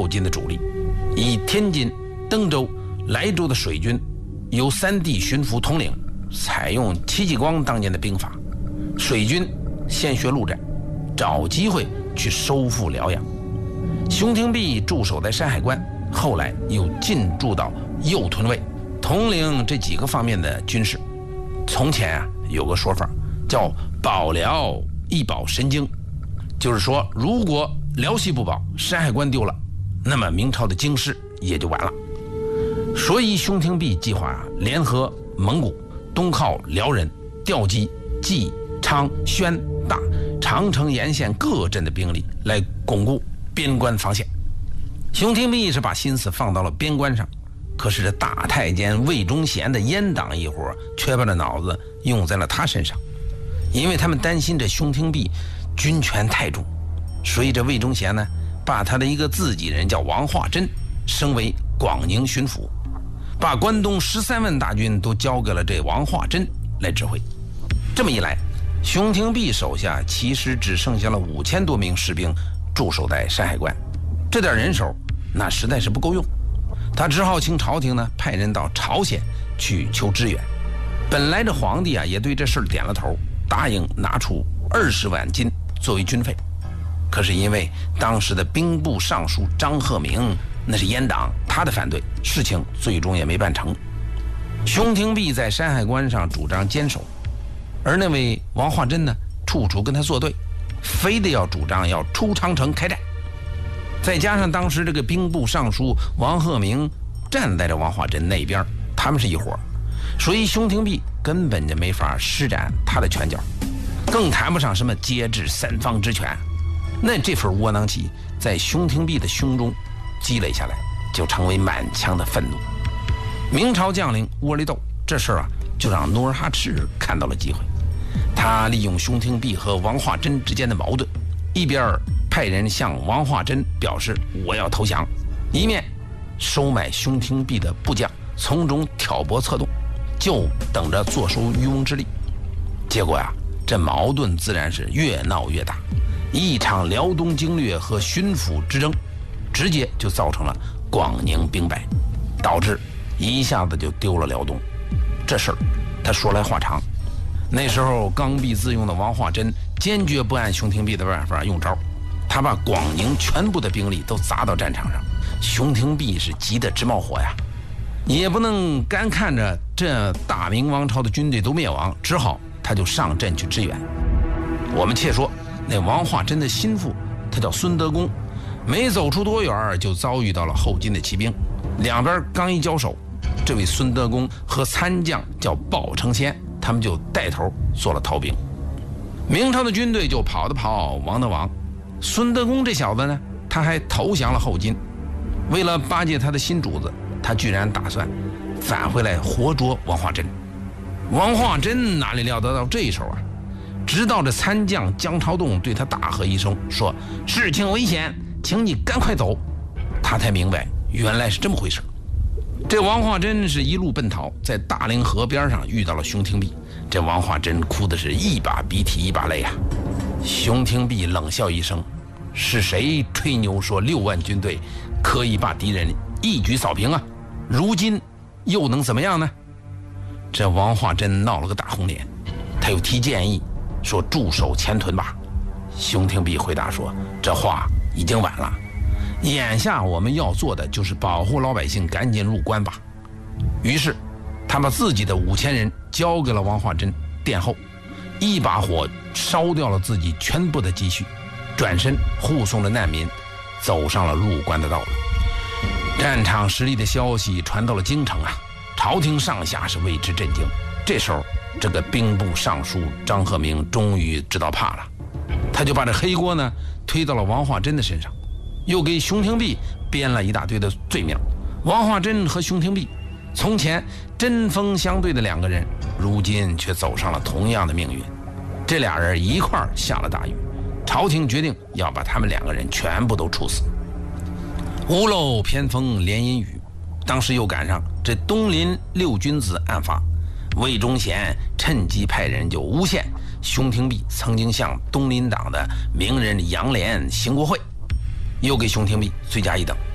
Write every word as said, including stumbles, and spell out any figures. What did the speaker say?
金的主力，以天津、登州、莱州的水军由三地巡抚统领，采用戚继光当年的兵法，水军先学陆战，找机会去收复辽阳。熊廷弼驻守在山海关，后来又进驻到右屯卫，统领这几个方面的军事。从前啊，有个说法叫保辽一保神经，就是说如果辽西不保，山海关丢了，那么明朝的京师也就完了。所以熊廷弼计划联合蒙古东靠辽人，调集冀、昌、宣、大、长城沿线各镇的兵力来巩固边关防线。熊廷弼是把心思放到了边关上，可是这大太监魏忠贤的阉党一伙却把这脑子用在了他身上，因为他们担心这熊廷弼军权太重，所以这魏忠贤呢，把他的一个自己人叫王化贞升为广宁巡抚，把关东十三万大军都交给了这王化贞来指挥。这么一来，熊廷弼手下其实只剩下了五千多名士兵驻守在山海关，这点人手那实在是不够用。他只好请朝廷呢派人到朝鲜去求支援。本来这皇帝啊也对这事儿点了头，答应拿出二十万金作为军费。可是因为当时的兵部尚书张鹤鸣那是阉党，他的反对，事情最终也没办成。熊廷弼在山海关上主张坚守，而那位王化贞呢处处跟他作对，非得要主张要出长城开战。再加上当时这个兵部尚书王鹤鸣站在这王化贞那边，他们是一伙，所以熊廷弼根本就没法施展他的拳脚，更谈不上什么节制三方之权。那这份窝囊气在熊廷弼的胸中积累下来，就成为满腔的愤怒。明朝将领窝里斗这事儿啊，就让努尔哈赤看到了机会。他利用熊廷弼和王化贞之间的矛盾，一边派人向王化贞表示我要投降，一面收买熊廷弼的部将，从中挑拨策动，就等着坐收渔翁之利。结果呀、啊，这矛盾自然是越闹越大，一场辽东经略和巡抚之争，直接就造成了广宁兵败，导致一下子就丢了辽东。这事儿他说来话长，那时候刚愎自用的王化贞坚决不按熊廷弼的办法用招，他把广宁全部的兵力都砸到战场上，熊廷弼是急得直冒火呀，也不能干看着这大明王朝的军队都灭亡，只好他就上阵去支援。我们且说那王化贞的心腹，他叫孙德公，没走出多远就遭遇到了后金的骑兵，两边刚一交手，这位孙德公和参将叫鲍承先，他们就带头做了逃兵。明朝的军队就跑的跑，亡的亡。孙德公这小子呢，他还投降了后金。为了巴结他的新主子，他居然打算返回来活捉王化贞。王化贞哪里料得到这一手啊？直到这参将姜朝栋对他大喝一声，说事情危险，请你赶快走，他才明白原来是这么回事。这王化贞是一路奔逃，在大凌河边上遇到了熊廷弼，这王化贞哭的是一把鼻涕一把泪啊。熊廷弼冷笑一声，是谁吹牛说六万军队可以把敌人一举扫平啊？如今又能怎么样呢？这王化贞闹了个大红脸，他又提建议说驻守前屯吧。熊廷弼回答说，这话已经晚了，眼下我们要做的就是保护老百姓赶紧入关吧。于是他把自己的五千人交给了王化贞殿后，一把火烧掉了自己全部的积蓄，转身护送着难民走上了入关的道路。战场失利的消息传到了京城啊，朝廷上下是为之震惊。这时候这个兵部尚书张鹤鸣终于知道怕了，他就把这黑锅呢推到了王化贞的身上，又给熊廷弼编了一大堆的罪名。王化贞和熊廷弼从前针锋相对的两个人，如今却走上了同样的命运。这俩人一块儿下了大雨，朝廷决定要把他们两个人全部都处死。屋漏偏逢连阴雨，当时又赶上这东林六君子案发，魏忠贤趁机派人就诬陷熊廷弼曾经向东林党的名人杨涟行过贿，又给熊廷弼罪加一等。